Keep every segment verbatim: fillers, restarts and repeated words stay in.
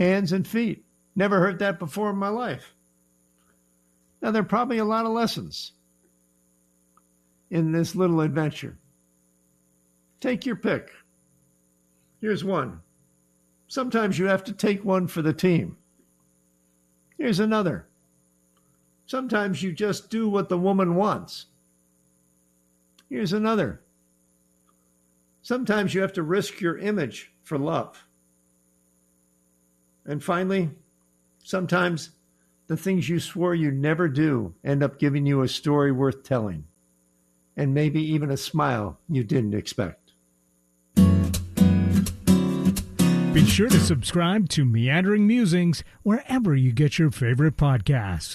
hands and feet. Never heard that before in my life. Now, there are probably a lot of lessons in this little adventure. Take your pick. Here's one. Sometimes you have to take one for the team. Here's another. Sometimes you just do what the woman wants. Here's another. Sometimes you have to risk your image for love. And finally, sometimes the things you swore you never do end up giving you a story worth telling, and maybe even a smile you didn't expect. Be sure to subscribe to Meandering Musings wherever you get your favorite podcasts.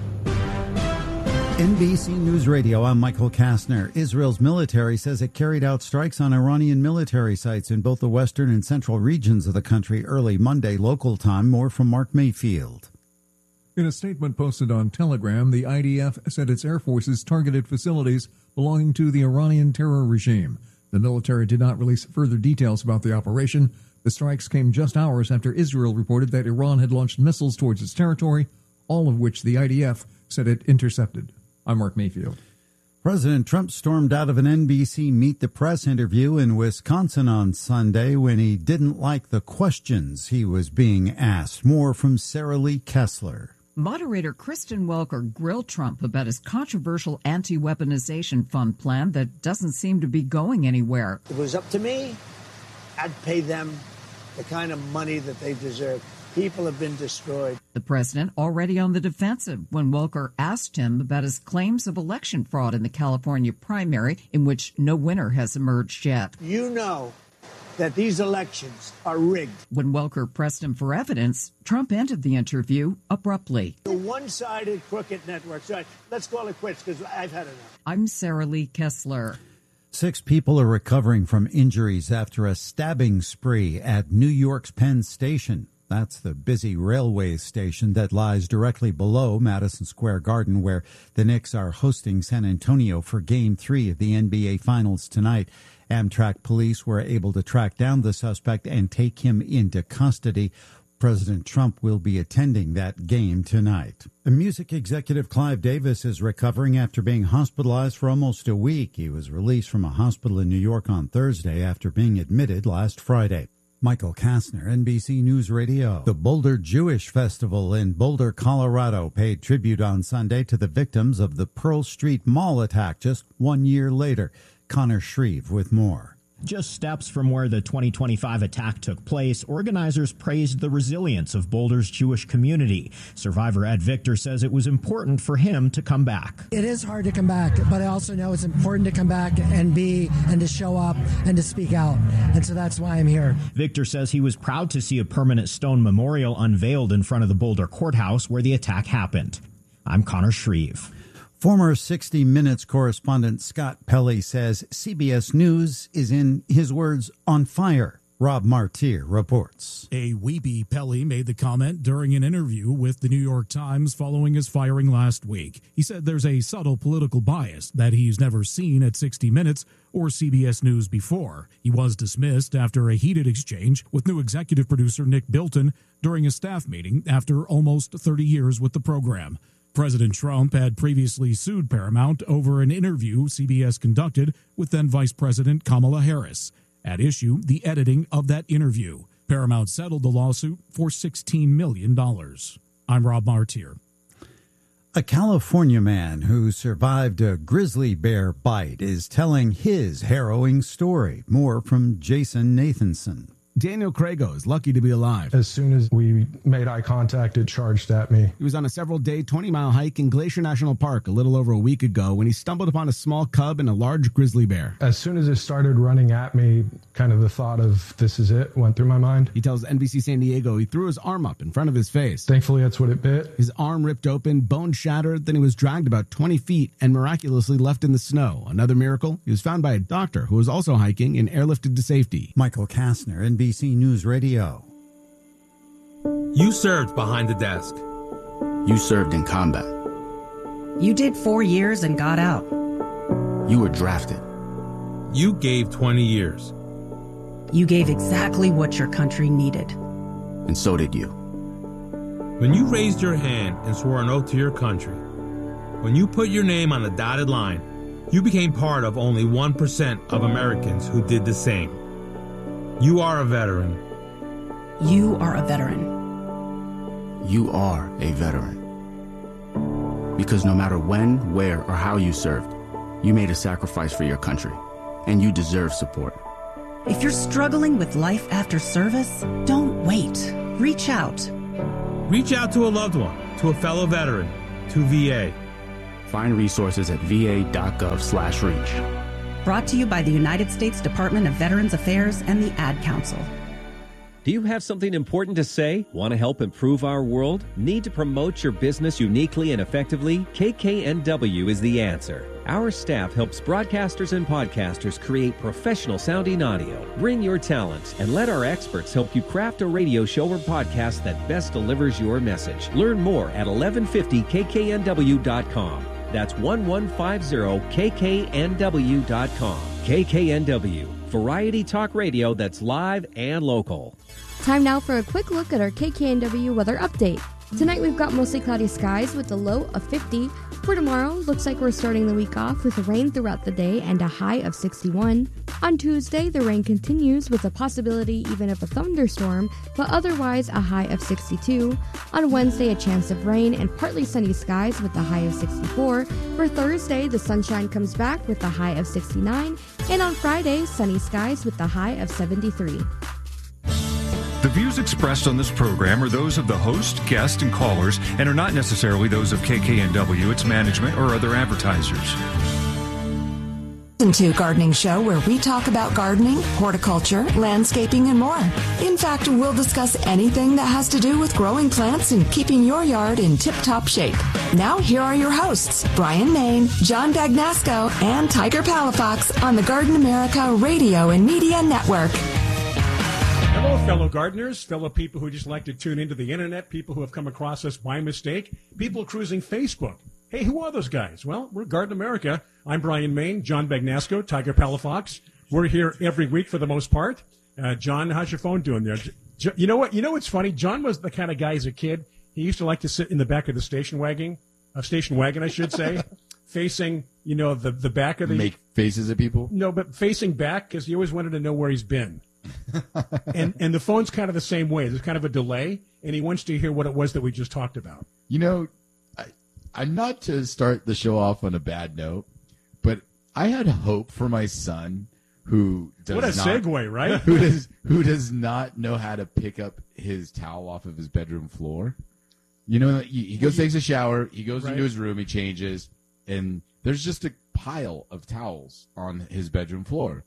N B C News Radio, I'm Michael Kastner. Israel's military says it carried out strikes on Iranian military sites in both the western and central regions of the country early Monday local time. More from Mark Mayfield. In a statement posted on Telegram, the I D F said its air forces targeted facilities belonging to the Iranian terror regime. The military did not release further details about the operation. The strikes came just hours after Israel reported that Iran had launched missiles towards its territory, all of which the I D F said it intercepted. I'm Mark Mayfield. President Trump stormed out of an N B C Meet the Press interview in Wisconsin on Sunday when he didn't like the questions he was being asked. More from Sarah Lee Kessler. Moderator Kristen Welker grilled Trump about his controversial anti-weaponization fund plan that doesn't seem to be going anywhere. If it was up to me, I'd pay them the kind of money that they deserve. People have been destroyed. The president already on the defensive when Welker asked him about his claims of election fraud in the California primary, in which no winner has emerged yet. You know that these elections are rigged. When Welker pressed him for evidence, Trump ended the interview abruptly. The one-sided crooked network. So let's call it quits because I've had enough. I'm Sarah Lee Kessler. Six people are recovering from injuries after a stabbing spree at New York's Penn Station. That's the busy railway station that lies directly below Madison Square Garden, where the Knicks are hosting San Antonio for Game three of the N B A Finals tonight. Amtrak police were able to track down the suspect and take him into custody. President Trump will be attending that game tonight. The music executive Clive Davis is recovering after being hospitalized for almost a week. He was released from a hospital in New York on Thursday after being admitted last Friday. Michael Kastner, N B C News Radio. The Boulder Jewish Festival in Boulder, Colorado paid tribute on Sunday to the victims of the Pearl Street Mall attack just one year later. Connor Shreve with more. Just steps from where the twenty twenty-five attack took place, organizers praised the resilience of Boulder's Jewish community. Survivor Ed Victor says it was important for him to come back. It is hard to come back, but I also know it's important to come back and be and to show up and to speak out. And so that's why I'm here. Victor says he was proud to see a permanent stone memorial unveiled in front of the Boulder courthouse where the attack happened. I'm Connor Shreve. Former sixty minutes correspondent Scott Pelley says C B S News is, in his words, on fire. Rob Martir reports. A weepy Pelley made the comment during an interview with the New York Times following his firing last week. He said there's a subtle political bias that he's never seen at sixty minutes or C B S News before. He was dismissed after a heated exchange with new executive producer Nick Bilton during a staff meeting after almost thirty years with the program. President Trump had previously sued Paramount over an interview C B S conducted with then Vice President Kamala Harris. At issue, the editing of that interview. Paramount settled the lawsuit for sixteen million dollars. I'm Rob Martir. A California man who survived a grizzly bear bite is telling his harrowing story. More from Jason Nathanson. Daniel Crago is lucky to be alive. As soon as we made eye contact, it charged at me. He was on a several-day twenty-mile hike in Glacier National Park a little over a week ago when he stumbled upon a small cub and a large grizzly bear. As soon as it started running at me, kind of the thought of this is it went through my mind. He tells N B C San Diego he threw his arm up in front of his face. Thankfully, that's what it bit. His arm ripped open, bone shattered, then he was dragged about twenty feet and miraculously left in the snow. Another miracle, he was found by a doctor who was also hiking and airlifted to safety. Michael Kastner, N B C News Radio. You served behind the desk. You served in combat. You did four years and got out. You were drafted. You gave twenty years. You gave exactly what your country needed. and so did you. When you raised your hand and swore an oath to your country, when you put your name on the dotted line, you became part of only one percent of Americans who did the same. You are a veteran. You are a veteran. You are a veteran. Because no matter when, where, or how you served, you made a sacrifice for your country, and you deserve support. If you're struggling with life after service, don't wait. Reach out. Reach out to a loved one, to a fellow veteran, to V A. Find resources at va.gov slash reach. Brought to you by the United States Department of Veterans Affairs and the Ad Council. Do you have something important to say? Want to help improve our world? Need to promote your business uniquely and effectively? K K N W is the answer. Our staff helps broadcasters and podcasters create professional sounding audio. Bring your talents and let our experts help you craft a radio show or podcast that best delivers your message. Learn more at eleven fifty K K N W dot com. That's eleven fifty K K N W dot com. K K N W, variety talk radio that's live and local. Time now for a quick look at our K K N W weather update. Tonight we've got mostly cloudy skies with a low of fifty. For tomorrow, looks like we're starting the week off with rain throughout the day and a high of sixty-one. On Tuesday, the rain continues with a possibility even of a thunderstorm, but otherwise a high of sixty-two. On Wednesday, a chance of rain and partly sunny skies with a high of sixty-four. For Thursday, the sunshine comes back with a high of sixty-nine. And on Friday, sunny skies with a high of seventy-three. The views expressed on this program are those of the host, guest, and callers and are not necessarily those of K K N W, its management, or other advertisers. Listen to Gardening Show, where we talk about gardening, horticulture, landscaping, and more. In fact, we'll discuss anything that has to do with growing plants and keeping your yard in tip-top shape. Now, here are your hosts, Brian Main, John Bagnasco, and Tiger Palafox on the Garden America Radio and Media Network. Hello, fellow gardeners, fellow people who just like to tune into the internet, people who have come across us by mistake, people cruising Facebook. Hey, who are those guys? Well, we're Garden America. I'm Brian Main, John Bagnasco, Tiger Palafox. We're here every week for the most part. Uh, John, how's your phone doing there? J- you know what? You know what's funny? John was the kind of guy as a kid, he used to like to sit in the back of the station wagon, uh, station wagon, I should say, facing, you know, the, the back of the... Make faces at people? No, but facing back because he always wanted to know where he's been. and and the phone's kind of the same way. There's kind of a delay, and he wants to hear what it was that we just talked about. You know, I, I'm not to start the show off on a bad note, but I had hope for my son who does what a not, segue, right? who does who does not know how to pick up his towel off of his bedroom floor. You know, he, he goes, takes a shower, he goes Right. into his room, he changes, and there's just a pile of towels on his bedroom floor.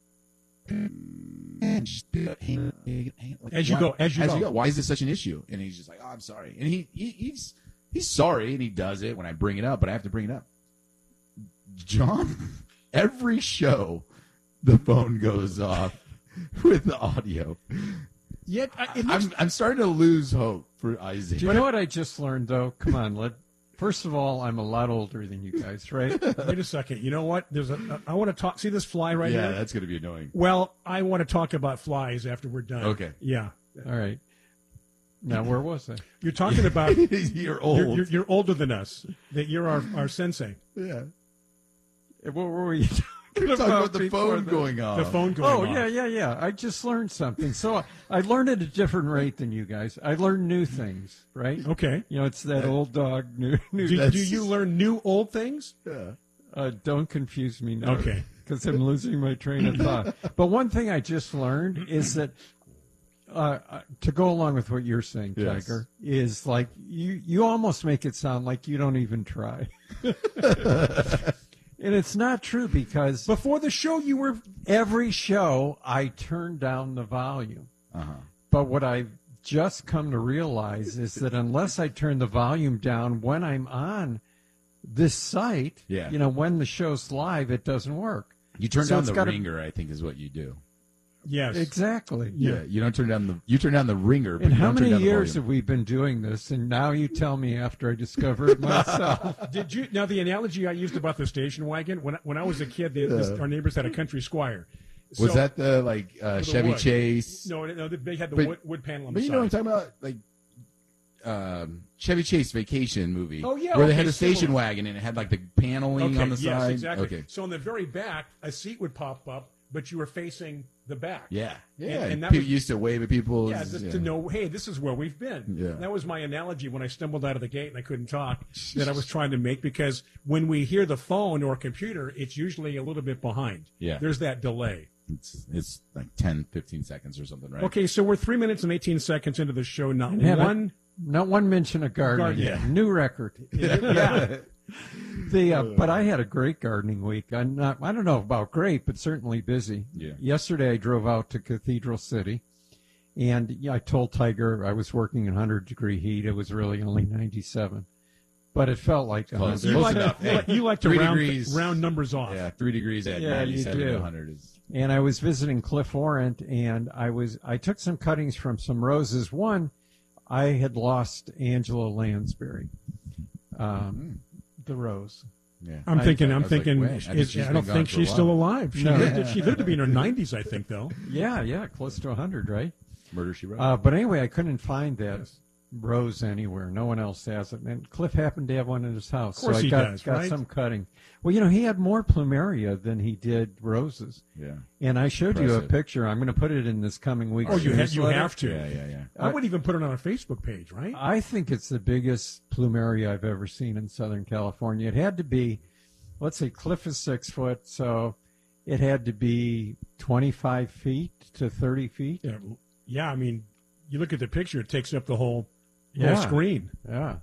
As you go, as you go. Why is this such an issue? And he's just like, oh, I'm sorry. And he, he he's he's sorry, and he does it when I bring it up, but I have to bring it up. John, every show, the phone goes off with the audio. Yet, I, it I'm I'm starting to lose hope for Isaac. Do you know what I just learned, though? Come on, let. First of all, I'm a lot older than you guys, right? Wait a second. You know what? There's a. I want to talk. See this fly right yeah, here? Yeah, that's going to be annoying. Well, I want to talk about flies after we're done. Okay. Yeah. All right. Now, where was I? You're talking about. You're old. You're, you're, you're older than us. That you're our, our sensei. Yeah. What were you talking You're talking about about the phone the, going off. The phone going oh, off. Oh, yeah, yeah, yeah. I just learned something. So I learned at a different rate than you guys. I learned new things, right? Okay. You know, it's that old dog. New, new do, do you learn new old things? Yeah. Uh, don't confuse me now. Okay. Because I'm losing my train of thought. But one thing I just learned is that, uh, to go along with what you're saying, Yes. Tiger, is like you, you almost make it sound like you don't even try. And it's not true because before the show you were every show I turned down the volume. Uh-huh. But what I've just come to realize is that unless I turn the volume down when I'm on this site, Yeah. you know, when the show's live, it doesn't work. You turn So down it's the gotta- ringer, I think, is what you do. Yes. Exactly. Yeah. You don't turn down the you turn down the ringer. But And you how don't turn many down the years volume. have we been doing this? And now you tell me after I discover it myself. Did you now the analogy I used about the station wagon when when I was a kid, the, this, Yeah. our neighbors had a country squire, Was So- that the like uh, For the Chevy wood. Chase? No, no, they had the But- wood, wood panel on But the you side. know what I'm talking about? Like um, Chevy Chase Vacation movie. Oh, yeah, where they okay, had a station similar. wagon and it had like the paneling Okay, on the yes, side. exactly. Okay. So in the very back, a seat would pop up, but you were facing the back. Yeah, And- yeah. and that People was- used to wave at people. Yeah, just to know, hey, this is where we've been. Yeah. That was my analogy when I stumbled out of the gate and I couldn't talk that I was trying to make, because when we hear the phone or computer, it's usually a little bit behind. Yeah. There's that delay. It's, it's like ten, fifteen seconds or something, right? Okay, so we're three minutes and eighteen seconds into the show. Not And had a- one. not one mention of gardening. Garden- yeah. New record. yeah. The uh, but I had a great gardening week. I'm not. I don't know about great, but certainly busy. Yeah. Yesterday I drove out to Cathedral City, and yeah, I told Tiger I was working in one hundred degree heat. It was really only ninety-seven, but it felt like one hundred. You like, you like, you like to Three round, degrees. round numbers off. Yeah, three degrees at Yeah, you ninety-seven do. to one hundred is. And I was visiting Cliff Orant, and I was I took some cuttings from some roses. One, I had lost Angela Lansbury, um, the rose. Yeah, I'm I- thinking. I I'm was like, thinking. wait, I is- think she's I been don't gone think for a she's still while. alive. She, No. lived, she lived to be in her nineties, I think, though. Yeah, yeah, close to one hundred, right? Murder She Wrote. Uh, but anyway, I couldn't find that rose anywhere. No one else has it. And Cliff happened to have one in his house. Of course so I he got, does, got right? some cutting. Well, you know, he had more plumeria than he did roses. Yeah. And I showed you a Impressive. picture. I'm going to put it in this coming week's Oh, you, ha- you newsletter. have to. Yeah, yeah, yeah. I would even put it on our Facebook page, right? I think it's the biggest plumeria I've ever seen in Southern California. It had to be, let's say Cliff is six foot, so it had to be twenty-five feet to thirty feet. Yeah, yeah. I mean, you look at the picture; it takes up the whole, Yeah. whole screen. Yeah.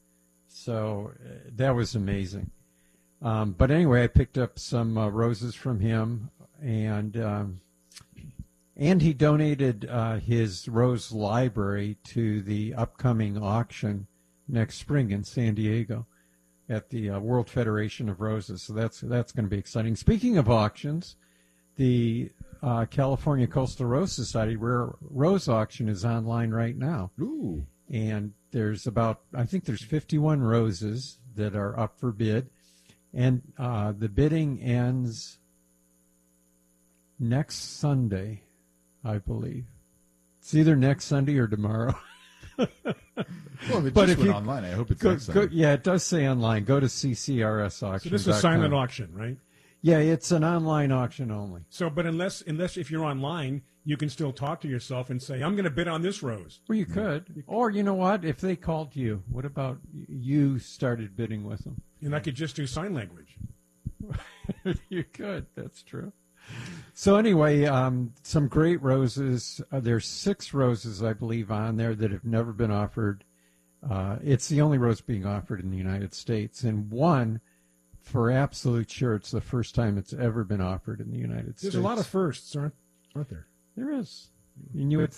So uh, that was amazing. Um, but anyway, I picked up some uh, roses from him, and um, and he donated uh, his rose library to the upcoming auction next spring in San Diego at the uh, World Federation of Roses. So that's that's going to be exciting. Speaking of auctions, the uh, California Coastal Rose Society Rare Rose Auction is online right now. Ooh. And there's about, I think there's fifty-one roses that are up for bid. And uh, the bidding ends next Sunday, I believe. It's either next Sunday or tomorrow. Well, if it But just if went you online, I hope it's go, next go, Sunday. yeah, it does say online. Go to C C R S auction. So this is a silent auction, right? Yeah, it's an online auction only. So, but unless unless if you're online, you can still talk to yourself and say, "I'm going to bid on this rose." Well, you could. Or, you know what? If they called you, what about you started bidding with them? And I could just do sign language. You could. That's true. So anyway, um, some great roses. Uh, there's six roses, I believe, on there that have never been offered. Uh, it's the only rose being offered in the United States. And one, for absolute sure, it's the first time it's ever been offered in the United There's States. a lot of firsts, aren't, aren't there? There is. And you would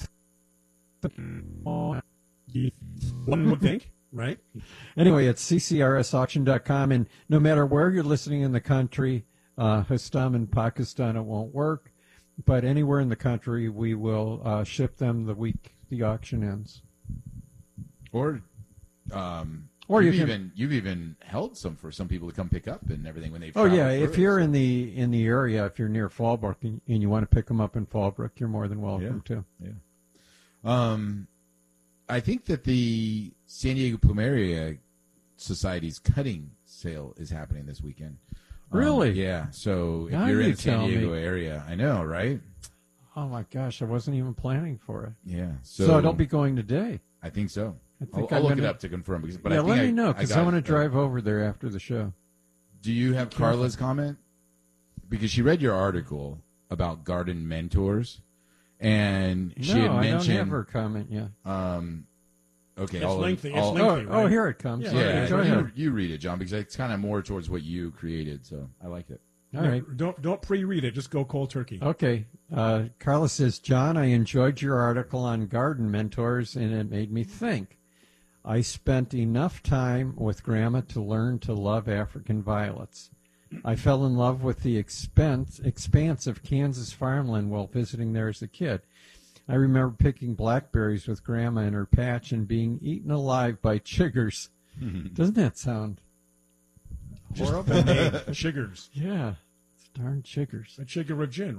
One would think, right? Anyway, it's C C R S auction dot com, and no matter where you're listening in the country, uh, Hastam in Pakistan, it won't work, but anywhere in the country, we will uh, ship them the week the auction ends. Or, um, Or you've you can- even you've even held some for some people to come pick up and everything when they. Oh yeah, if you're in the in the area, if you're near Fallbrook and, and you want to pick them up in Fallbrook, you're more than welcome to. Yeah. Um, I think that the San Diego Plumeria Society's cutting sale is happening this weekend. Um, Really? yeah. So if Now you're you in the San tell Diego me. area, I know, right? Oh my gosh, I wasn't even planning for it. Yeah. So, So, don't be going today. I think so. I think I'll, I'll I'm look gonna- it up to confirm. Because, but yeah, I think let I, me know I because I, got want to it. drive over there after the show. Do you have Careful. Carla's comment? Because she read your article about garden mentors, and she No, had I don't mentioned. have her comment yet. Um, okay, It's I'll, lengthy. It's I'll- lengthy, Oh, oh, right? here it comes. Yeah, Yeah, Okay, go you, ahead. you read it, John, because it's kind of more towards what you created, so I like it. All right. Don't don't pre-read it. Just go cold turkey. Okay. Uh, Carla says, John, I enjoyed your article on garden mentors, and it made me think. I spent enough time with Grandma to learn to love African violets. I fell in love with the expense, expanse of Kansas farmland while visiting there as a kid. I remember picking blackberries with Grandma in her patch and being eaten alive by chiggers. Doesn't that sound Just horrible? the name, chiggers. Yeah. It's darn chiggers. A chigger of gin, right?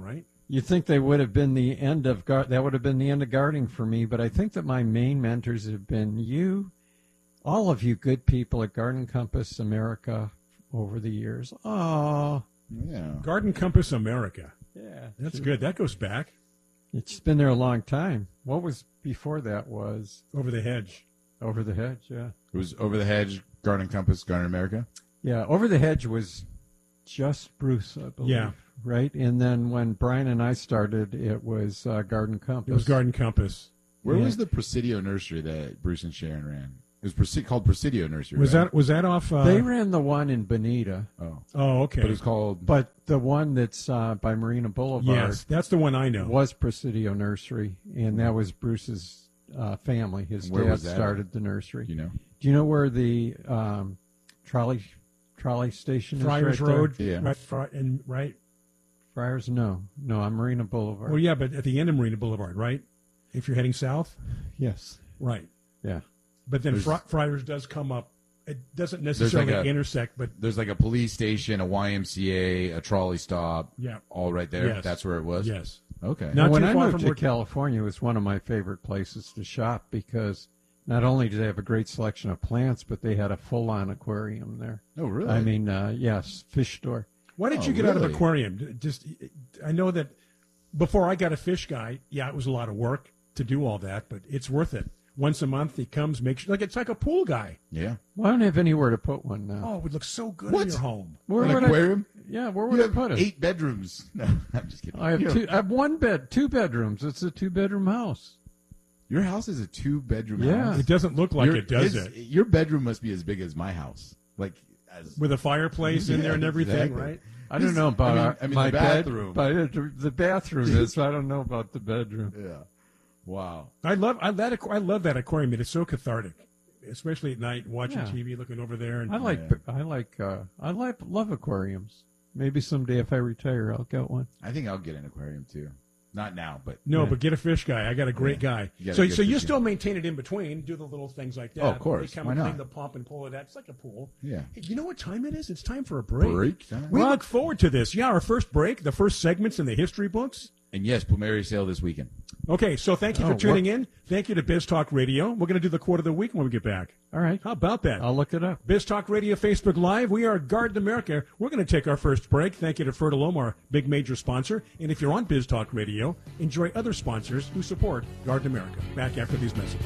You'd think they would have been the end of gar- that would have been the end of gardening for me, but I think that my main mentors have been you, all of you good people at Garden Compass America over the years. Oh, yeah, Garden Compass America. Yeah, that's good. That goes back. It's been there a long time. What was before that was Over the Hedge. Over the Hedge, yeah. It was Over the Hedge, Garden Compass, Garden America. Yeah, Over the Hedge was just Bruce, I believe. Yeah. Right? And then when Brian and I started, it was uh, Garden Compass. It was Garden Compass. Where Yeah. was the Presidio Nursery that Bruce and Sharon ran? It was Presi- called Presidio Nursery. Was right? that was that off? Uh, They ran the one in Bonita. Oh. Oh, okay. But it's called. But the one that's uh, by Marina Boulevard. Yes, that's the one I know. Was Presidio Nursery, and that was Bruce's uh, family. His Where dad was that started at? the nursery. You know? Do you know where the um, trolley trolley station Friars is? Right Road. there? Yeah. Right, Fri- and right. Friars, no, no, on Marina Boulevard. Well, yeah, but at the end of Marina Boulevard, right? If you're heading south. Yes. Right. Yeah. But then There's- Fri- Friars does come up. It doesn't There's necessarily like a- intersect, but There's like a police station, a Y M C A, a trolley stop. Yeah. All right there. Yes. That's where it was? Yes. Okay. Not when too I far moved from to where- California, it was one of my favorite places to shop because not only did they have a great selection of plants, but they had a full-on aquarium there. Oh, really? I mean, uh, yes, fish store. why did Oh, you get out of really? aquarium? Just, I know that before I got a fish guy, yeah, it was a lot of work to do all that, but it's worth it. Once a month, he comes, makes like it's like a pool guy. Yeah. Well, I don't have anywhere to put one now. Oh, it would look so good What? in your home. Where An would aquarium? I, yeah, where would You I have put it? eight bedrooms. No, I'm just kidding. I have You two. I have one bed, two bedrooms. It's a two-bedroom house. Your house is a two-bedroom Yeah. house? It doesn't look like Your- it, does his- it? Your bedroom must be as big as my house. Like, as With a fireplace in Yeah, there and everything, exactly. right? I don't know about I mean- our, I mean, my the bathroom. bed, but the bathroom is. I don't know about the bedroom. Yeah. Wow. I love I, that, aqu- I love that aquarium. It is so cathartic, especially at night, watching Yeah. T V, looking over there. And I like. I like. Uh, I like. Love aquariums. Maybe someday, if I retire, I'll get one. I think I'll get an aquarium too. Not now, but No, Yeah. but get a fish guy. I got a great Yeah. guy. You got a So, good so you fish still guy. maintain it in between, do the little things like that. Oh, of course. They come Why and not? clean the pump and pull it out. It's like a pool. Yeah. Hey, you know what time it is? It's time for a break. Break time? We What? look forward to this. Yeah, our first break, the first segments in the history books. And yes, Plumeria sale this weekend. Okay, so thank you for Oh, tuning what- in. Thank you to Biz Talk Radio. We're going to do the quote of the week when we get back. All right. How about that? I'll look it up. Biz Talk Radio, Facebook Live. We are Garden America. We're going to take our first break. Thank you to Fertilome, our big major sponsor. And if you're on Biz Talk Radio, enjoy other sponsors who support Garden America. Back after these messages.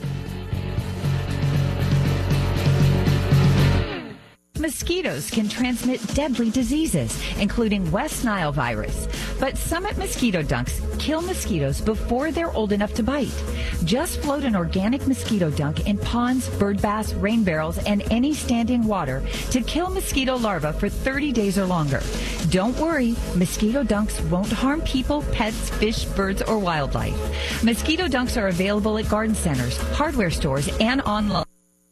Mosquitoes can transmit deadly diseases, including West Nile virus. But Summit Mosquito Dunks kill mosquitoes before they're old enough to bite. Just float an organic mosquito dunk in ponds, bird baths, rain barrels, and any standing water to kill mosquito larvae for thirty days or longer. Don't worry, mosquito dunks won't harm people, pets, fish, birds, or wildlife. Mosquito dunks are available at garden centers, hardware stores, and online.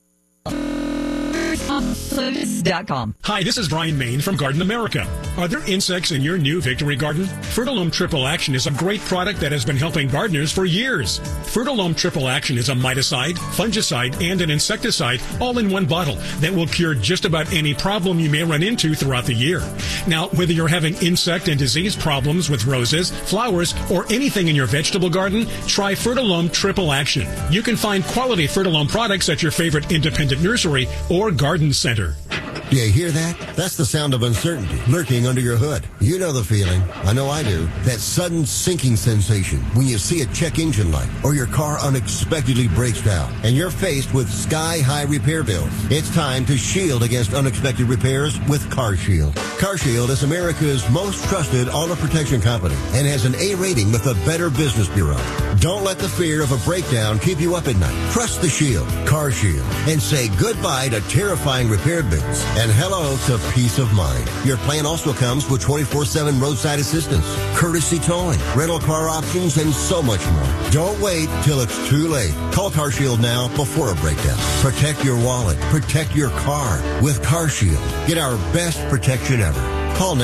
dot com. Hi, this is Brian Main from Garden America. Are there insects in your new Victory Garden? Fertilome Triple Action is a great product that has been helping gardeners for years. Fertilome Triple Action is a miticide, fungicide, and an insecticide all in one bottle that will cure just about any problem you may run into throughout the year. Now, whether you're having insect and disease problems with roses, flowers, or anything in your vegetable garden, try Fertilome Triple Action. You can find quality Fertilome products at your favorite independent nursery or garden center. Do you hear that? That's the sound of uncertainty lurking under your hood. You know the feeling. I know I do. That sudden sinking sensation when you see a check engine light or your car unexpectedly breaks down and you're faced with sky-high repair bills. It's time to shield against unexpected repairs with CarShield. CarShield is America's most trusted auto protection company and has an A rating with the Better Business Bureau. Don't let the fear of a breakdown keep you up at night. Trust the Shield, CarShield, and say goodbye to terrifying repair bills and hello to peace of mind. Your plan also comes with twenty-four seven roadside assistance, courtesy towing, rental car options, and so much more. Don't wait till it's too late. Call CarShield now before a breakdown. Protect your wallet. Protect your car with CarShield. Get our best protection ever. Call now.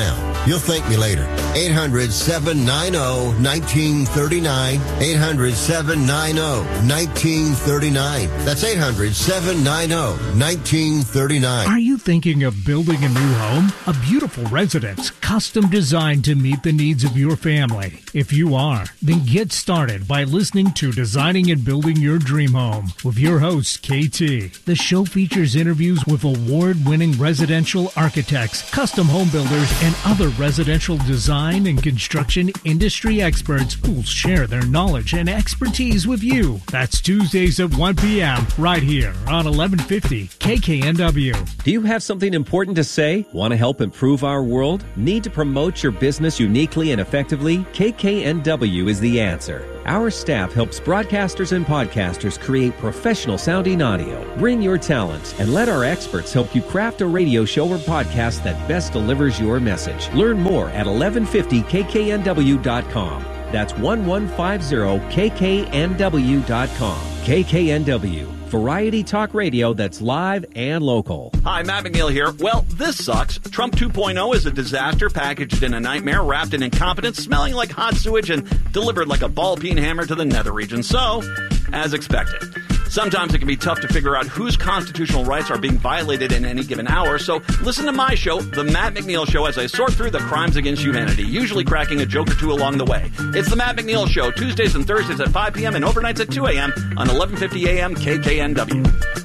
You'll thank me later. eight hundred, seven nine zero, one nine three nine. eight hundred, seven nine zero, one nine three nine. That's eight hundred, seven nine zero, one nine three nine. Are you thinking of building a new home? A beautiful residence, custom designed to meet the needs of your family. If you are, then get started by listening to Designing and Building Your Dream Home with your host, K T. The show features interviews with award-winning residential architects, custom home builders, and other residential design and construction industry experts who will share their knowledge and expertise with you. That's Tuesdays at one p.m. right here on eleven fifty K K N W. Do you have something important to say? Want to help improve our world? Need to promote your business uniquely and effectively? K K N W is the answer. Our staff helps broadcasters and podcasters create professional sounding audio. Bring your talent and let our experts help you craft a radio show or podcast that best delivers your message. Learn more at eleven fifty K K N W dot com. That's eleven fifty K K N W dot com. K K N W. Variety talk radio that's live and local. Hi, Matt McNeil here. Well, this sucks. Trump two point oh is a disaster packaged in a nightmare, wrapped in incompetence, smelling like hot sewage, and delivered like a ball-peen hammer to the nether region. So, as expected. Sometimes it can be tough to figure out whose constitutional rights are being violated in any given hour, so listen to my show, The Matt McNeil Show, as I sort through the crimes against humanity, usually cracking a joke or two along the way. It's The Matt McNeil Show, Tuesdays and Thursdays at five p.m. and overnights at two a.m. on eleven fifty a.m. K K N W.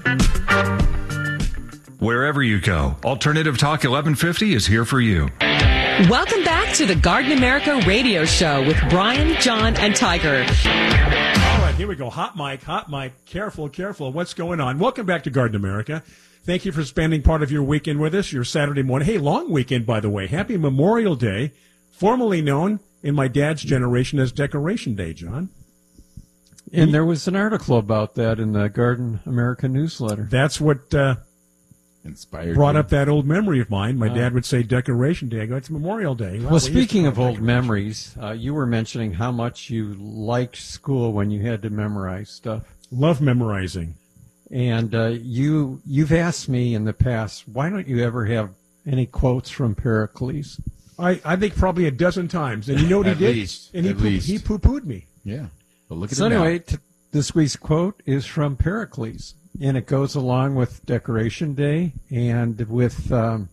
Wherever you go, Alternative Talk eleven fifty is here for you. Welcome back to the Garden America Radio Show with Brian, John, and Tiger. All right, here we go. Hot mic, hot mic. Careful, careful. What's going on? Welcome back to Garden America. Thank you for spending part of your weekend with us, your Saturday morning. Hey, long weekend, by the way. Happy Memorial Day, formerly known in my dad's generation as Decoration Day, John. And there was an article about that in the Garden America newsletter. That's what uh, inspired brought me. up that old memory of mine. My Uh, dad would say Decoration Day. I go, it's Memorial Day. Well, we speaking used of to call it old memories, uh, you were mentioning how much you liked school when you had to memorize stuff. Love memorizing. And uh, you, you've asked me in the past, why don't you ever have any quotes from Pericles? I, I think probably a dozen times. And you know what he At did? least. And he, At poo- least. he poo-pooed me. Yeah. But look at So it now. anyway, t- this week's quote is from Pericles, and it goes along with Decoration Day and with um,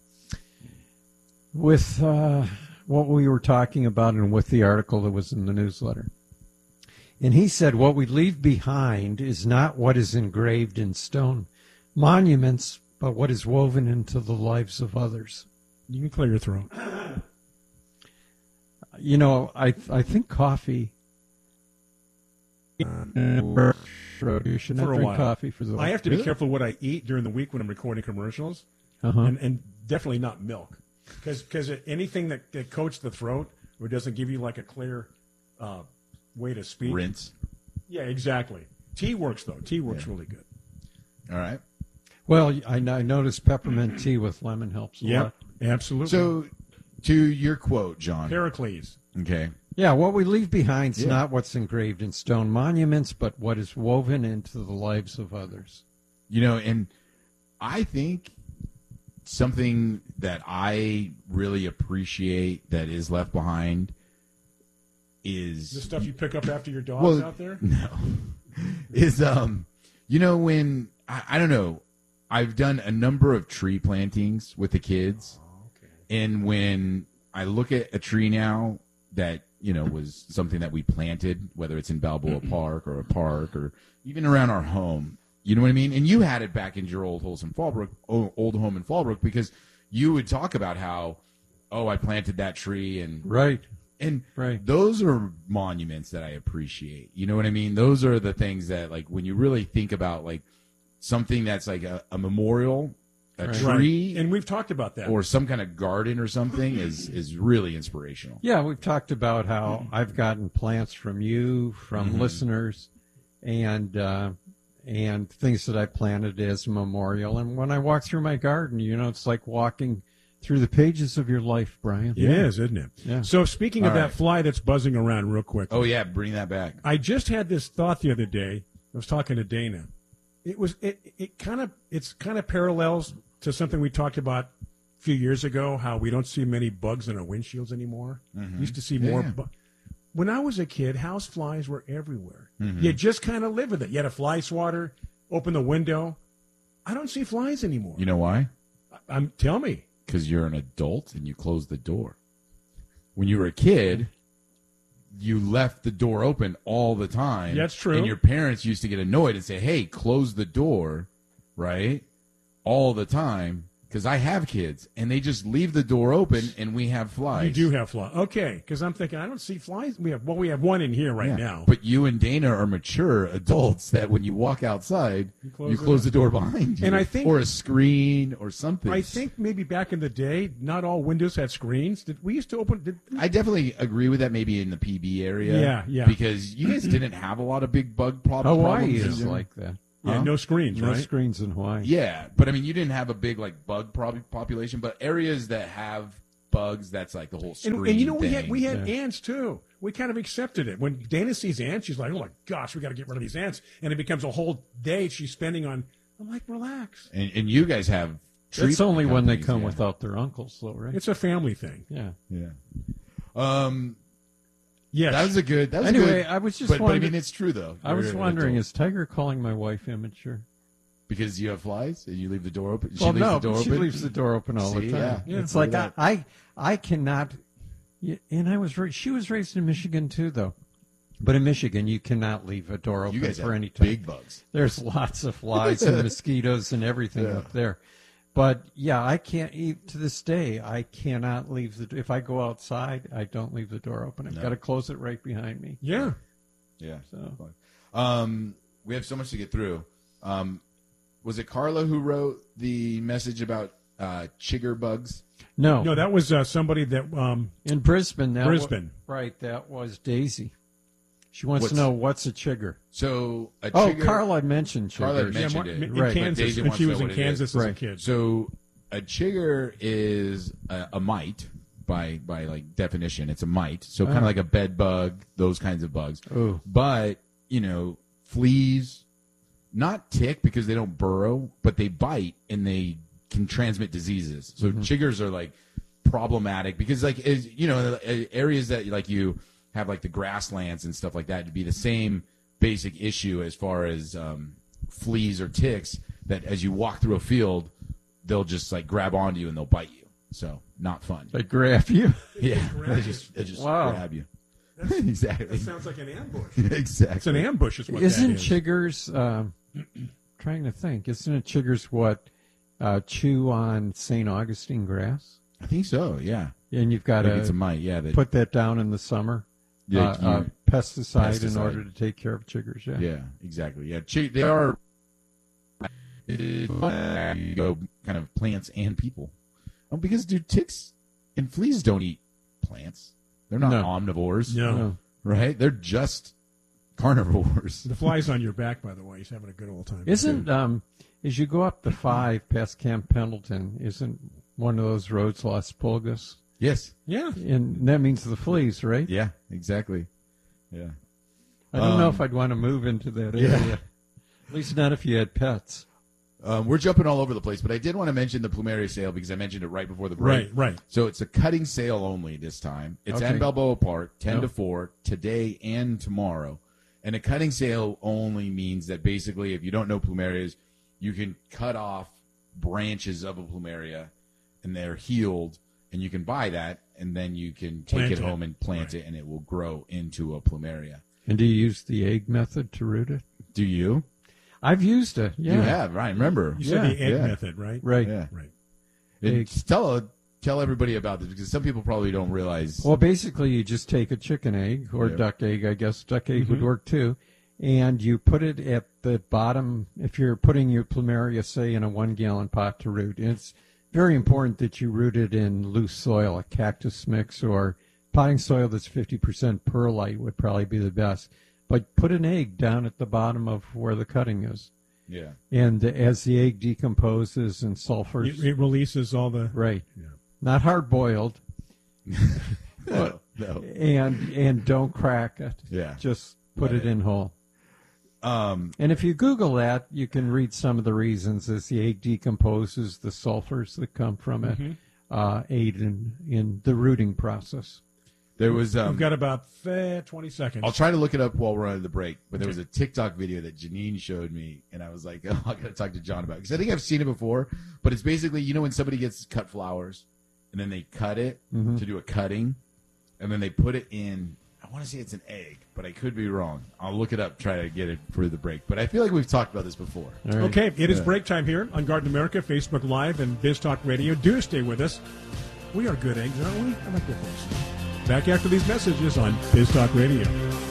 with uh, what we were talking about and with the article that was in the newsletter. And he said, what we leave behind is not what is engraved in stone monuments, but what is woven into the lives of others. You can clear your throat. You know, I I think coffee... Uh, you should not for a drink while. coffee for the I have to be careful what I eat during the week when I'm recording commercials, Uh-huh. and, and definitely not milk, because anything that, that coats the throat or doesn't give you like a clear uh, way to speak. Rinse. Yeah, exactly. Tea works though. Tea works Yeah. really good. All right. Well, I, I noticed peppermint tea with lemon helps a Yep, lot. absolutely. So, to your quote, John. Pericles. Okay. Yeah, what we leave behind is Yeah. not what's engraved in stone monuments, but what is woven into the lives of others. You know, and I think something that I really appreciate that is left behind is The stuff you pick up after your dogs Well, out there? No. Is um you know when I, I don't know, I've done a number of tree plantings with the kids. And when I look at a tree now that, you know, was something that we planted, whether it's in Balboa Park or a park or even around our home, you know what I mean? And you had it back in your old house in Fallbrook, o- old home in Fallbrook, because you would talk about how, oh, I planted that tree and Right. and Right. those are monuments that I appreciate. You know what I mean? Those are the things that, like, when you really think about, like, something that's like a, a memorial, a Right. tree, Right. And we've talked about that. or some kind of garden or something is is really inspirational. Yeah, we've talked about how I've gotten plants from you, from Mhm. listeners, and uh, and things that I planted as a memorial. And when I walk through my garden, you know, it's like walking through the pages of your life, Brian. It is, isn't it? Yeah. So speaking of All that right. fly that's buzzing around real quick. Oh yeah, bring that back. I just had this thought the other day. I was talking to Dana. It was it it kind of it's kind of parallels to something we talked about a few years ago how we don't see many bugs in our windshields anymore. Mhm. We used to see Yeah, more yeah. bugs. When I was a kid, house flies were everywhere. Mhm. You just kind of live with it. You had a fly swatter, open the window. I don't see flies anymore. You know why? I'm tell me. Because you're an adult and you close the door. When you were a kid, you left the door open all the time. That's true. And your parents used to get annoyed and say, hey, close the door, right? All the time. Because I have kids, and they just leave the door open, and we have flies. You do have flies. Okay, because I'm thinking, I don't see flies. We have Well, we have one in here right Yeah. now. But you and Dana are mature adults that when you walk outside, you close, close it the up. door behind you. And I think- or a screen or something. I think maybe back in the day, not all windows had screens. Did we used to open? Did, I definitely agree with that. Maybe in the P B area, Yeah, yeah. because you guys didn't have a lot of big bug prob- Hawaii problems. is either. like that. Yeah, no screens, No right? screens in Hawaii. Yeah, but I mean, you didn't have a big like bug prob- population, but areas that have bugs, that's like the whole screen And, and you know, we had thing. we had Yeah. ants too. We kind of accepted it. When Dana sees ants, she's like, "Oh my gosh, we got to get rid of these ants," and it becomes a whole day she's spending on. I'm like, relax. And, and you guys have. It's treatment only when they companies, come yeah. without their uncles, though, right? It's a family thing. Yeah. Yeah. Um. Yes. That was a good. That was Anyway, a good, I was just But, but I wondering- mean, it's true though. I was You're an wondering, adult. is Tiger calling my wife immature? Because you have flies and you leave the door open. She Well, leaves no, the door she open? leaves the door open all See, the time. yeah. It's Yeah. like Look I, at I, I cannot. yeah, And I was ra- she was raised in Michigan too, though. But in Michigan, you cannot leave a door open You guys for have any time. big bugs. There's lots of flies and mosquitoes and everything Yeah. up there. But yeah, I can't. e- To this day, I cannot leave the. If I go outside, I don't leave the door open. I've No. got to close it right behind me. Yeah. Yeah. So Um, we have so much to get through. Um, was it Carla who wrote the message about uh, chigger bugs? no, No, that was uh, somebody that. Um, in Brisbane. That wa- Brisbane. right? That was Daisy. She wants What's- to know what's a chigger. So a Oh, chigger, Carla mentioned Carla chiggers. mentioned Yeah, it. in Right. Kansas, But Daisy when wants she to was know in what it Kansas is. as a Right. kid. So a chigger is a, a mite by by like definition. It's a mite. So kind of Oh. like a bed bug, those kinds of bugs. Oh. But you know, fleas, not tick because they don't burrow, but they bite and they can transmit diseases. So Mm-hmm. chiggers are like problematic because like as, you know areas that like you have like the grasslands and stuff like that to be the same basic issue as far as um, fleas or ticks that as you walk through a field they'll just like grab onto you and they'll bite you. So not fun. They grab you. Yeah, grab they you. just they just Wow. grab you. That's- exactly. That sounds like an ambush. exactly. It's an ambush, is what Isn't that is. chiggers? Um, trying to think. Isn't it chiggers what uh, chew on Saint Augustine grass? I think so. Yeah. And you've got Maybe to it's a mite. Yeah. That, put that down in the summer. Yeah, uh, you- uh, pesticide, in pesticide. order to take care of chiggers. Yeah. Yeah, exactly. Yeah, Chi- they are uh, you go kind of plants and people. Oh, because dude, ticks and fleas don't eat plants. They're not No. omnivores, No. No. right? They're just carnivores. The fly's on your back, by the way. He's having a good old time. Isn't um, as you go up the five past Camp Pendleton, isn't one of those roads Las Pulgas? Yes. Yeah. And that means the fleas, right? Yeah, exactly. Yeah. I don't know Um, if I'd want to move into that yeah. area. At least not if you had pets. Um, we're jumping all over the place, but I did want to mention the Plumeria sale because I mentioned it right before the break. Right, right. So it's a cutting sale only this time. It's Okay. at Balboa Park, ten Yep. to four, today and tomorrow. And a cutting sale only means that basically, if you don't know Plumerias, you can cut off branches of a Plumeria, and they're healed, and you can buy that, and then you can take Plant it it. home and plant it, and it will grow into a Plumeria. And do you use the egg method to root it? Do you? I've used it. Yeah. You have, right? Remember? You said Yeah, the egg yeah. method, right? Right. Yeah. Right. And Eggs. tell tell everybody about this because some people probably don't realize. Well, basically, you just take a chicken egg or Yeah. duck egg. I guess duck egg Mm-hmm. would work too. And you put it at the bottom. If you're putting your plumeria, say, in a one-gallon pot to root, and it's very important that you root it in loose soil, a cactus mix or potting soil that's fifty percent perlite would probably be the best. But put an egg down at the bottom of where the cutting is. Yeah. And as the egg decomposes and sulfurs, It, it releases all the. right, Yeah. not hard boiled, No, no. and and don't crack it. Yeah. Just put Let it it- in whole. Um, And if you Google that, you can read some of the reasons as the egg decomposes, the sulfurs that come from it. Mhm. uh, aid in, in the rooting process. There was. Um, We've got about uh, twenty seconds. I'll try to look it up while we're on the break. But there was a TikTok video that Janine showed me, and I was like, oh, I got to talk to John about it. Because I think I've seen it before. But it's basically, you know, when somebody gets cut flowers, and then they cut it Mhm. to do a cutting, and then they put it in, I want to say it's an egg, but I could be wrong. I'll look it up, try to get it for the break. But I feel like we've talked about this before. Okay, it is Yeah. break time here on Garden America, Facebook Live, and Biz Talk Radio. Do stay with us. We are good eggs, aren't we? I like your voice. Back after these messages on Biz Talk Radio.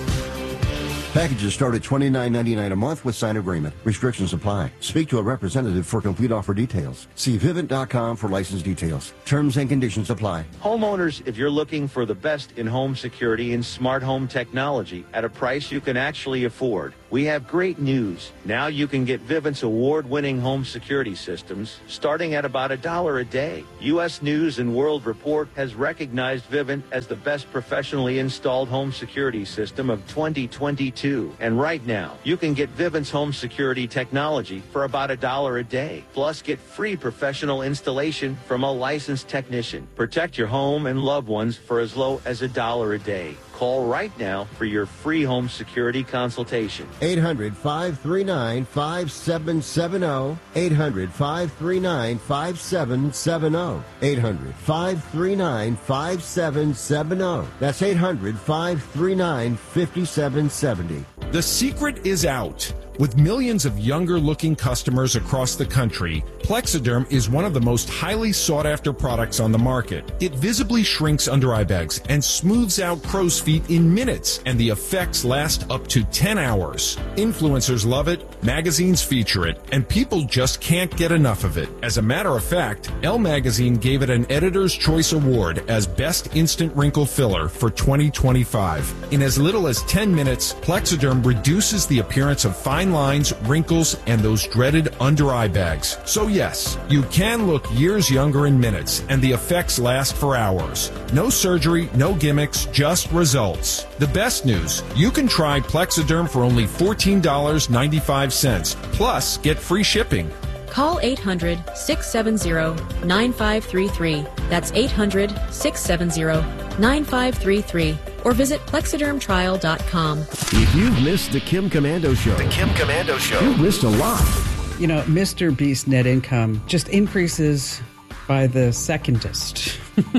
Packages start at twenty-nine ninety-nine a month with sign agreement. Restrictions apply. Speak to a representative for complete offer details. See Vivint dot com for license details. Terms and conditions apply. Homeowners, if you're looking for the best in home security and smart home technology at a price you can actually afford, we have great news. Now you can get Vivint's award-winning home security systems starting at about a dollar a day. U S News and World Report has recognized Vivint as the best professionally installed home security system of twenty twenty-two. And right now, you can get Vivint's home security technology for about a dollar a day. Plus, get free professional installation from a licensed technician. Protect your home and loved ones for as low as a dollar a day. Call right now for your free home security consultation. eight hundred, five three nine, five seven seven zero. eight hundred, five three nine, five seven seven zero. eight hundred, five three nine, five seven seven zero. That's eight hundred, five three nine, five seven seven zero. The secret is out. With millions of younger-looking customers across the country, Plexiderm is one of the most highly sought-after products on the market. It visibly shrinks under-eye bags and smooths out crow's feet in minutes, and the effects last up to ten hours. Influencers love it, magazines feature it, and people just can't get enough of it. As a matter of fact, Elle Magazine gave it an Editor's Choice Award as Best Instant Wrinkle Filler for twenty twenty-five. In as little as ten minutes, Plexiderm reduces the appearance of fine lines, wrinkles, and those dreaded under-eye bags. So yes, you can look years younger in minutes, and the effects last for hours. No surgery, no gimmicks, just results. The best news, you can try Plexiderm for only fourteen dollars and ninety-five cents, plus get free shipping. Call eight hundred, six seven zero, nine five three three. That's eight hundred, six seven zero, nine five three three. Or visit Plexiderm Trial dot com. If you've missed the Kim Komando Show, the Kim Komando Show, you've missed a lot. You know, Mister Beast net income just increases by the secondest.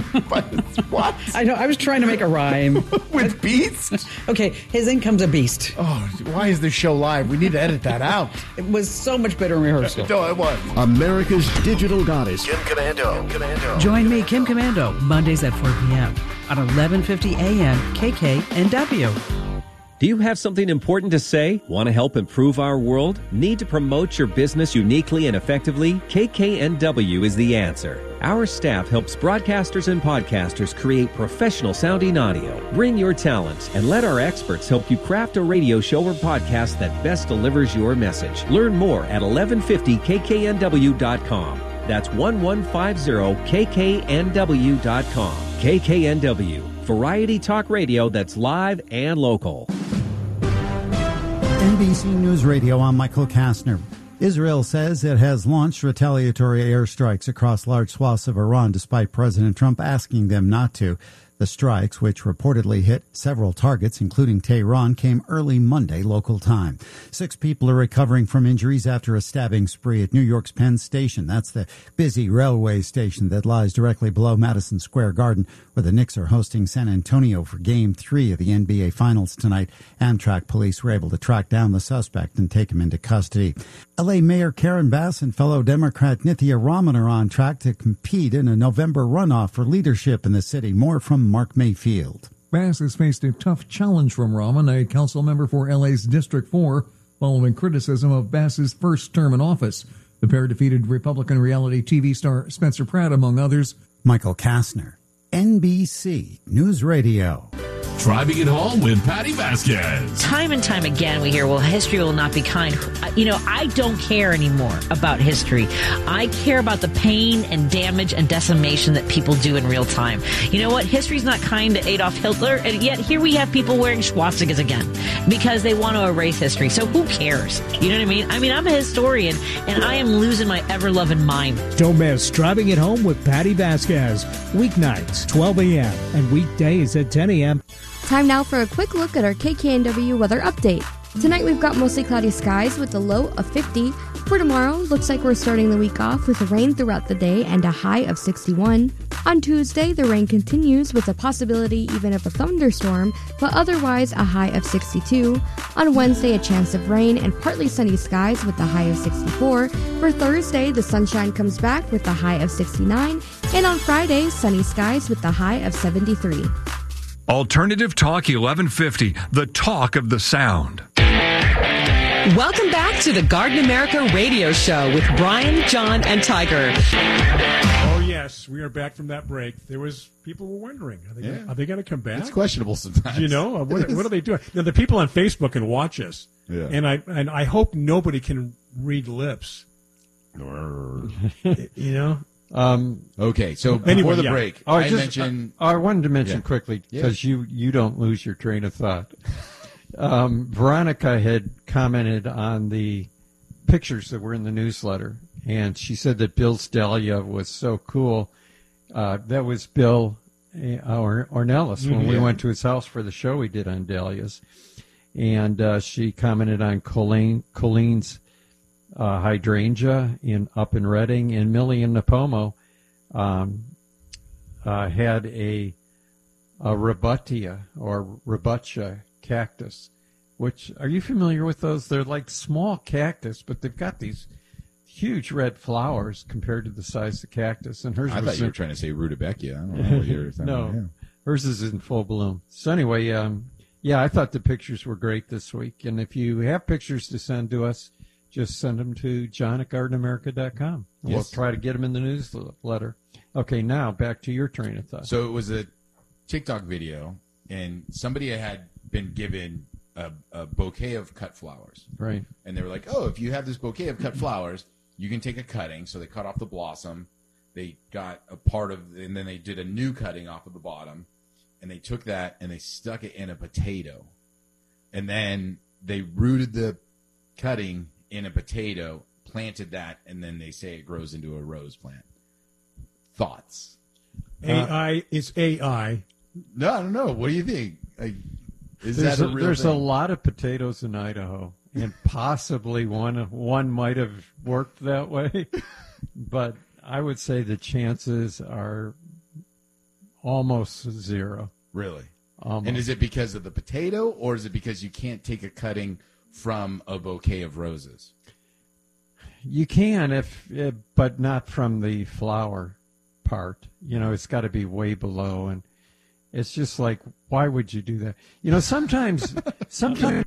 What? I know. I was trying to make a rhyme. With beast? Okay, his income's a beast. Oh, why is this show live? We need to edit that out. It was so much better in rehearsal. No, it was. America's digital goddess, Kim Komando. Komando. Join me, Kim Komando, Mondays at four p.m. on eleven fifty a.m. K K N W. Do you have something important to say? Want to help improve our world? Need to promote your business uniquely and effectively? K K N W is the answer. Our staff helps broadcasters and podcasters create professional sounding audio. Bring your talents and let our experts help you craft a radio show or podcast that best delivers your message. Learn more at eleven fifty K K N W dot com. That's eleven fifty K K N W dot com. K K N W, variety talk radio that's live and local. N B C News Radio, I'm Michael Kastner. Israel says it has launched retaliatory airstrikes across large swaths of Iran despite President Trump asking them not to. The strikes, which reportedly hit several targets, including Tehran, came early Monday local time. Six people are recovering from injuries after a stabbing spree at New York's Penn Station. That's the busy railway station that lies directly below Madison Square Garden, where the Knicks are hosting San Antonio for Game three of the N B A Finals tonight. Amtrak police were able to track down the suspect and take him into custody. L A Mayor Karen Bass and fellow Democrat Nithya Raman are on track to compete in a November runoff for leadership in the city. More from Mark Mayfield. Bass has faced a tough challenge from Raman, a council member for L A's District four, following criticism of Bass's first term in office. The pair defeated Republican reality T V star Spencer Pratt, among others. Michael Kastner, N B C News Radio. Driving It Home with Patty Vasquez. Time and time again, we hear, well, history will not be kind. You know, I don't care anymore about history. I care about the pain and damage and decimation that people do in real time. You know what? History's not kind to Adolf Hitler, and yet here we have people wearing swastikas again because they want to erase history. So who cares? You know what I mean? I mean, I'm a historian, and I am losing my ever-loving mind. Don't miss Driving It Home with Patty Vasquez. Weeknights, twelve a.m. and weekdays at ten a.m. Time now for a quick look at our K K N W weather update. Tonight we've got mostly cloudy skies with a low of fifty. For tomorrow, looks like we're starting the week off with rain throughout the day and a high of sixty-one. On Tuesday, the rain continues with a possibility even of a thunderstorm, but otherwise a high of sixty-two. On Wednesday, a chance of rain and partly sunny skies with a high of sixty-four. For Thursday, the sunshine comes back with a high of sixty-nine. And on Friday, sunny skies with a high of seventy-three. Alternative Talk eleven fifty, the talk of the sound. Welcome back to the Garden America radio show with Brian, John, and Tiger. Oh, yes. We are back from that break. There was people were wondering, are they Yeah. gonna, are they going to come back? It's questionable sometimes. You know, what, what are they doing? Now, the people on Facebook can watch us. Yeah. And I and I hope nobody can read lips. You know? Um, okay, so before Anyway, the yeah. break, Oh, I just, mentioned... uh, I wanted to mention Yeah. quickly, Yeah. because you, you don't lose your train of thought. Um, Veronica had commented on the pictures that were in the newsletter, and she said that Bill's Dahlia was so cool. Uh, that was Bill uh, or Ornelas when Mhm. we Yeah. went to his house for the show we did on dahlias. And uh, she commented on Colleen, Colleen's uh, hydrangea in up in Reading, and Millie in Napomo um, uh, had a a Rebutia or Rebutia cactus. Which, are you familiar with those? They're like small cactus, but they've got these huge red flowers compared to the size of the cactus. And hers I was thought you in- were trying to say rudbeckia. I don't know what you were talking no, about. Yeah. hers is in full bloom. So anyway, um, yeah, I thought the pictures were great this week. And if you have pictures to send to us, just send them to john at garden america dot com. And We'll Yes. try to get them in the newsletter. Okay, now back to your train of thought. So it was a TikTok video, and somebody had been given a, a bouquet of cut flowers. Right. And they were like, oh, if you have this bouquet of cut flowers, you can take a cutting. So they cut off the blossom. They got a part of, and then they did a new cutting off of the bottom. And they took that and they stuck it in a potato. And then they rooted the cutting in a potato, planted that, and then they say it grows into a rose plant. Thoughts? A I is A I. No, I don't know. What do you think? Like, is there's that a, a, real there's thing? a lot of potatoes in Idaho, and possibly one one might have worked that way, but I would say the chances are almost zero. Really? Almost. And is it because of the potato, or is it because you can't take a cutting from a bouquet of roses? You can, if, eh, but not from the flower part. You know, it's got to be way below, and it's just like, why would you do that? You know, sometimes, sometimes,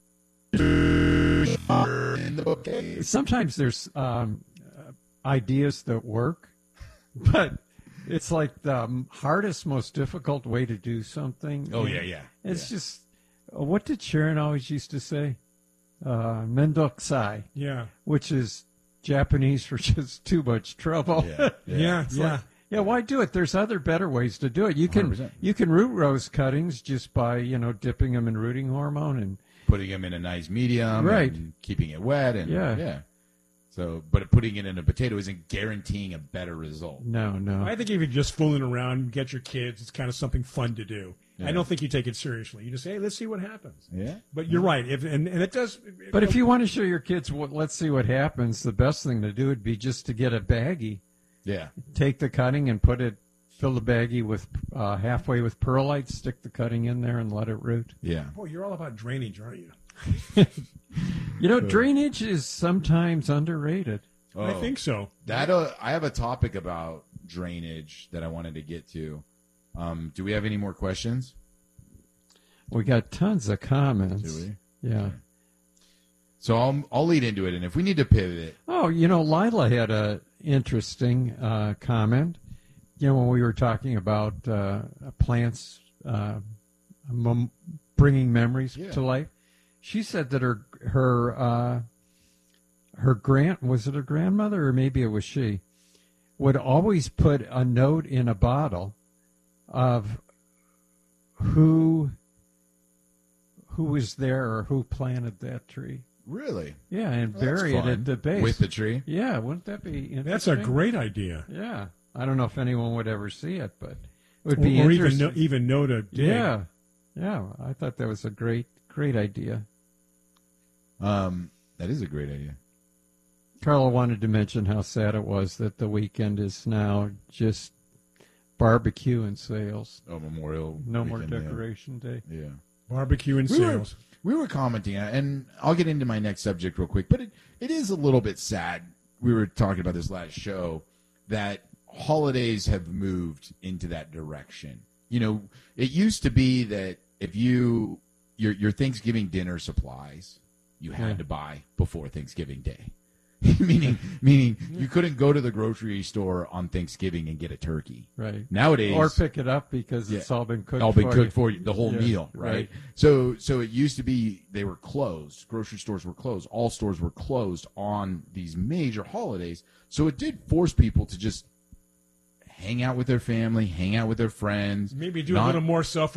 sometimes there's um, ideas that work, but it's like the hardest, most difficult way to do something. Oh, yeah, yeah. It's just, what did Sharon always used to say? Uh, Mendokusai. Yeah. Which is Japanese for just too much trouble. Yeah, yeah. It's yeah. like, yeah, why do it? There's other better ways to do it. You can one hundred percent. you can root rose cuttings just by, you know, dipping them in rooting hormone and Putting them in a nice medium, Right. and keeping it wet, and Yeah. yeah. So, but putting it in a potato isn't guaranteeing a better result. no, no. I think if you're just fooling around, get your kids, it's kind of something fun to do. Yeah. I don't think you take it seriously. You just say, hey, let's see what happens. Yeah. But you're right. If and, and it does. But if you want to show your kids, what, let's see what happens, the best thing to do would be just to get a baggie. Yeah. Take the cutting and put it, fill the baggie with uh, halfway with perlite, stick the cutting in there and let it root. Yeah. Boy, you're all about drainage, aren't you? You know, drainage is sometimes underrated. I think so. That uh, I have a topic about drainage that I wanted to get to. Um, do we have any more questions? We got tons of comments. Do we? Yeah. So I'll I'll lead into it, and if we need to pivot, Oh, you know, Lila had a interesting uh, comment. You know, when we were talking about uh, plants uh, mem- bringing memories Yeah. to life. She said that her her uh, her grand was it her grandmother or maybe it was she would always put a note in a bottle of who who was there or who planted that tree. Really? Yeah, and Well, that's bury it fun. at the base. With the tree? Yeah, wouldn't that be interesting? That's a great idea. Yeah. I don't know if anyone would ever see it, but it would Or, be or even interesting. know, even know to dig. Yeah. Yeah, I thought that was a great, great idea. Um, that is a great idea. Carla wanted to mention how sad it was that the weekend is now just barbecue and sales. Oh, Memorial No more weekend, yeah. Decoration Day. Yeah. Barbecue and we sales. Were, we were commenting, and I'll get into my next subject real quick, but it, it is a little bit sad. We were talking about this last show that holidays have moved into that direction. You know, it used to be that if you your your Thanksgiving dinner supplies you had Yeah. to buy before Thanksgiving Day. meaning meaning you couldn't go to the grocery store on Thanksgiving and get a turkey. Right. Nowadays, Or pick it up because Yeah. it's all been cooked all been for cooked you. for you, the whole Yeah, meal, right? right. So so it used to be they were closed. Grocery stores were closed. All stores were closed on these major holidays. So it did force people to just hang out with their family, hang out with their friends. Maybe do not- a little more self